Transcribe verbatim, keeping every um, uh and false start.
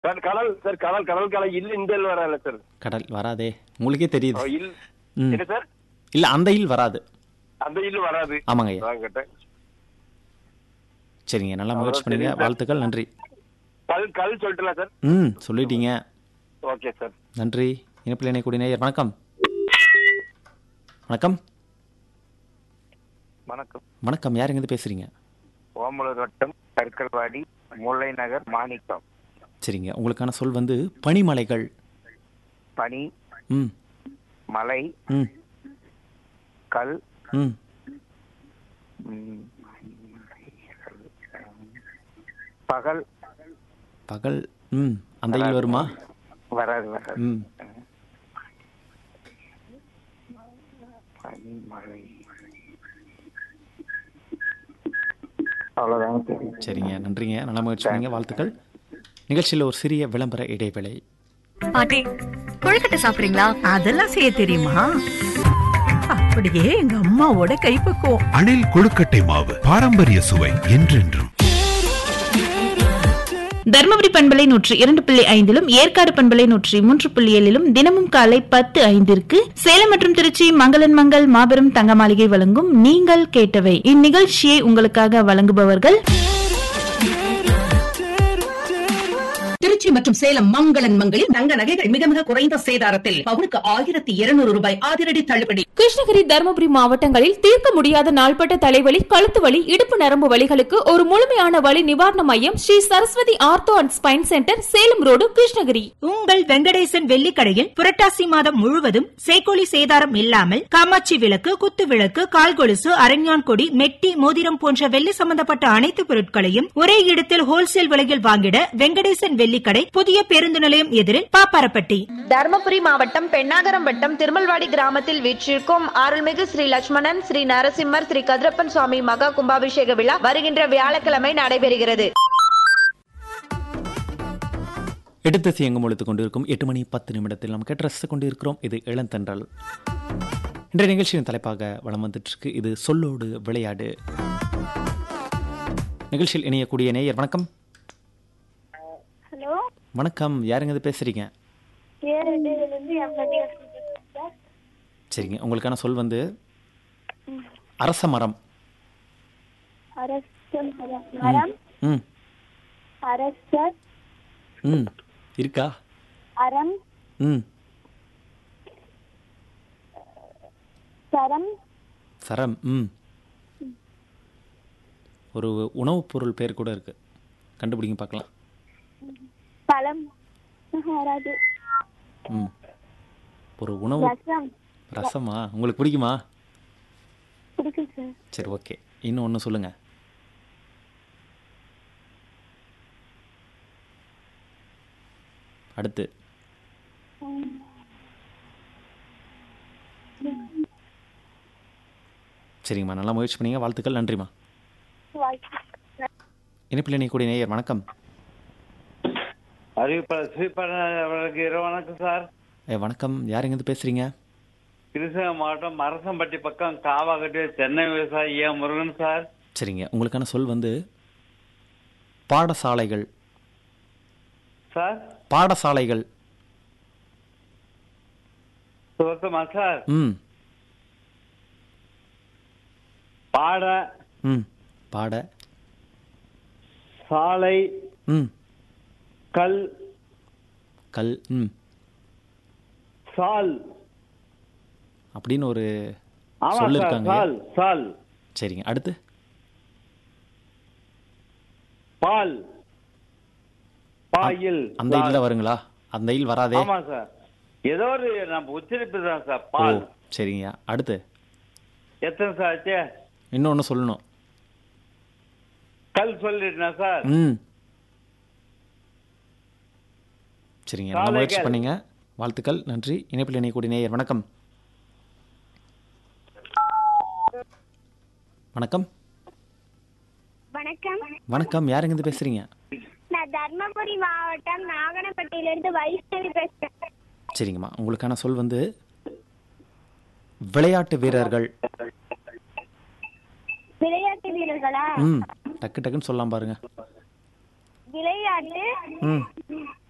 Sir கடல் sir கடல் கடல் கலை இல்ல இந்த இல் வரல சார். கடல் வராதே, உங்களுக்கே தெரியுது. இல் ம். என்ன சார்? இல்ல அந்த இல் வராது. அந்த இல் வராது. ஆமாங்க ஐயா. நான் கேட்டேன். சரிங்க, நல்லா முயற்சி பண்ணீங்க, வாழ்த்துக்கள், நன்றி. கல் கல் சொல்லிட்டல சார்? ம் சொல்லிட்டீங்க. ஓகே சார், நன்றி. இணைப்பில் இணைக்கூடிய நேயர் வணக்கம். வணக்கம். வணக்கம். வணக்கம், யார் எங்கேருந்து பேசுறீங்க? ஓமலூர் வட்டம் கற்கல்வாடி முல்லை நகர் மாணிக்கம். சரிங்க, உங்களுக்கான சொல் வந்து பனிமலைகள். பனி, ம் மலை, ம் கல், ம் ம், பகல். பகல். ம் அந்த இல் வருமா? வராது வராது. ம் பனி, மலை, அவ்வளவுதான் தெரியும். சரிங்க, நன்றிங்க, நல்லா முயற்சி பண்ணீங்க, வாழ்த்துக்கள். நிகழ்ச்சியில் ஒரு சிறிய விளம்பர இடைவேளை. பாட்டி, கொழுக்கட்டை சாப்பிடுறீங்களா? அதெல்லாம் செய்ய தெரியுமா? அப்படியே எங்க அம்மாவோட கைப்பக்குவம். அணில் கொழுக்கட்டை மாவு, பாரம்பரிய சுவை என்றென்றும். தர்மபுரி பண்பலை நூற்றி இரண்டு புள்ளி ஐந்திலும் ஏற்காடு பண்பலை நூற்றி மூன்று புள்ளி ஏழிலும் தினமும் காலை பத்து ஐந்திற்கு சேலம் மற்றும் திருச்சி மங்களன் மங்கள் மாபெரும் தங்க மாளிகை வழங்கும் நீங்கள் கேட்டவை. இந்நிகழ்ச்சியை உங்களுக்காக வழங்குபவர்கள் திருச்சி மற்றும் சேலம் மங்களன் மங்களில் தங்க நகைகள் மிக மிக குறைந்த சேதாரத்தில் பவுனுக்கு ஆயிரத்தி இருநூறு ரூபாய் அதிரடி தள்ளுபடி. கிருஷ்ணகிரி, தருமபுரி மாவட்டங்களில் தீர்க்க முடியாத நாள்பட்ட தலைவலி, கழுத்து வலி, இடுப்பு நரம்பு வலிகளுக்கு ஒரு முழுமையான வலி நிவாரண மையம் Sri Saraswati ortho and spine centre, Salem road, Krishnagiri. உங்கள் வெங்கடேசன் வெள்ளிக்கடையில் புரட்டாசி மாதம் முழுவதும் சேக்கோலி சேதாரம் இல்லாமல் காமாட்சி விளக்கு, குத்து விளக்கு, கால் கொலுசு, அரஞ்ஞான் கொடி, மெட்டி, மோதிரம் போன்ற வெள்ளி சம்பந்தப்பட்ட அனைத்து பொருட்களையும் ஒரே இடத்தில் ஹோல்சேல் விலையில் வாங்கிட வெங்கடேசன் வெள்ளிக்கடை, புதிய பேருந்து நிலையம் எதிரில், பாப்பாரப்பட்டி. தர்மபுரி மாவட்டம் பெண்ணாகரம் வட்டம் திருமல்வாடி கிராமத்தில் வீற்றிருக்கும் அருள்மிகு ஸ்ரீ லட்சுமணன், ஸ்ரீ நரசிம்மர், ஸ்ரீ கதிரப்பன் சுவாமி மகா கும்பாபிஷேக விழா வருகின்ற வியாழக்கிழமை நடைபெறுகிறது. எடுத்து எங்கும் ஒழித்துக் கொண்டிருக்கும் எட்டு மணி பத்து நிமிடத்தில் நாம் கேட்டு ரசித்துக் கொண்டிருக்கிறோம். இது இளந்தென்றல். இன்றைய நிகழ்ச்சியின் தலைப்பாக வளம் வந்துட்டு இருக்கு, இது சொல்லோடு விளையாடு. நிகழ்ச்சியில் இணையக்கூடிய நேயர் வணக்கம். ஹலோ வணக்கம், யாருங்க இது பேசுறீங்க? சரிங்க, உங்களுக்கான சொல் வந்து அரச மரம். மரம், ம் அரசர், ம் இருக்கா? அறம், ம் சரம், சரம். ம் ஒரு உணவுப் பொருள் பேர் கூட இருக்கு, கண்டுபிடிங்க பார்க்கலாம். பழம், வராது. ம் ஒரு உணவு. ரசம். ரசமா? உங்களுக்கு பிடிக்குமா? பிடிக்கும் சார். சரி, ஓகே, இன்னும் ஒன்று சொல்லுங்க. அடுத்து சரிங்கம்மா, நல்லா முயற்சி பண்ணீங்க, வாழ்த்துக்கள், நன்றிம்மா. இணைப்பில் இணையக்கூடிய நேயர் வணக்கம். அறிவிப்பாளர் ஸ்ரீபரன் அவர்களுக்கு இரவு வணக்கம் சார். ஏ வணக்கம், யார் எங்கேருந்து பேசுறீங்க? கிருஷ்ணகிரி மாவட்டம் மரசம்பட்டி பக்கம் காவாக்கட்டி சென்னை விவசாயி ஏ முருகன் சார். சரிங்க, உங்களுக்கான சொல் வந்து பாடசாலைகள். சார் பாடசாலைகள். சுத்தமா சார்? ம் பாட, ம் பாட, சாலை, ம் கல், கல், ம் சால் அப்படின்னு ஒரு ஆமா சொல் சார், இருக்காங்க. சால் சால். சரிங்க, அடுத்து பால், பாயில். அந்த இல் தான் வருங்களா? அந்த இல் வராதே. ஆமா சார், ஏதோ ஒரு நம்ம உச்சரிப்பு தான் சார். ஓ பால். சரிங்க, அடுத்து எத்தனை சார் ஆச்சு? இன்னொன்று சொல்லணும். கல் சொல்லிட்டேன் சார். ம் சரிங்க, நல்லா முயற்சி பண்ணீங்க, வாழ்த்துக்கள், நன்றி. இணைப்பில் இணையக்கூடிய நேயர் வணக்கம். வணக்கம். வணக்கம். வணக்கம், யார் எங்கேருந்து பேசுறீங்க? நான் தர்மபுரி மாவட்டம் நாகனப்பட்டியிலிருந்து வைஷ்ணவி பேசுறேன். சரிங்கம்மா, உங்களுக்கான சொல் வந்து விளையாட்டு வீரர்கள். விளையாட்டு வீரர்களா? ம் டக்கு டக்குன்னு சொல்லலாம் பாருங்க. விளையாட்டு, ம்